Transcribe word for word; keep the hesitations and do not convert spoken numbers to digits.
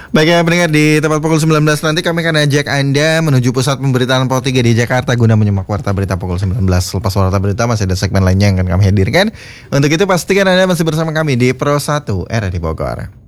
Baik ya pendengar, di tepat pukul sembilan belas nanti kami akan ajak Anda menuju pusat pemberitaan Pro tiga di Jakarta guna menyimak warta berita pukul sembilan belas. Selepas warta berita masih ada segmen lainnya yang akan kami hadirkan. Untuk itu pastikan Anda masih bersama kami di Pro satu R di Bogor.